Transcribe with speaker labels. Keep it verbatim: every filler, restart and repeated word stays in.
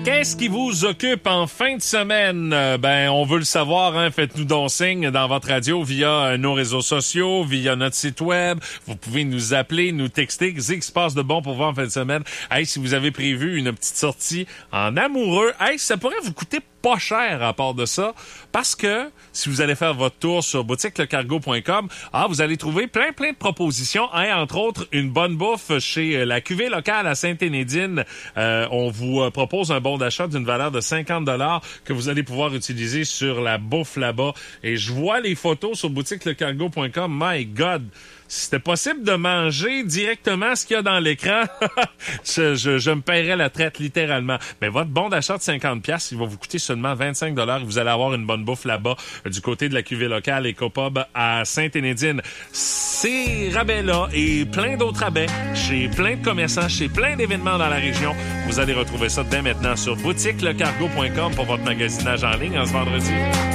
Speaker 1: Qu'est-ce qui vous occupe en fin de semaine? Euh, ben, on veut le savoir, hein? Faites-nous donc signe dans votre radio via euh, nos réseaux sociaux, via notre site web. Vous pouvez nous appeler, nous texter. Qu'est-ce qui se passe de bon pour vous en fin de semaine? Hey, si vous avez prévu une petite sortie en amoureux, hey, ça pourrait vous coûter pas cher à part de ça, parce que si vous allez faire votre tour sur boutique le cargo point com, ah, vous allez trouver plein, plein de propositions, hein, entre autres, une bonne bouffe chez la cuvée locale à Sainte-Énédine. Euh, on vous propose un bon d'achat d'une valeur de cinquante dollars que vous allez pouvoir utiliser sur la bouffe là-bas. Et je vois les photos sur boutique le cargo point com. My God! Si c'était possible de manger directement ce qu'il y a dans l'écran, je, je, je me paierais la traite littéralement. Mais votre bon d'achat de cinquante dollars, il va vous coûter seulement vingt-cinq dollars et vous allez avoir une bonne bouffe là-bas du côté de la cuvée locale Éco-Pub à Sainte-Énédine. Ces rabais-là et plein d'autres rabais chez plein de commerçants, chez plein d'événements dans la région, vous allez retrouver ça dès maintenant sur boutique le cargo point com pour votre magasinage en ligne en ce vendredi.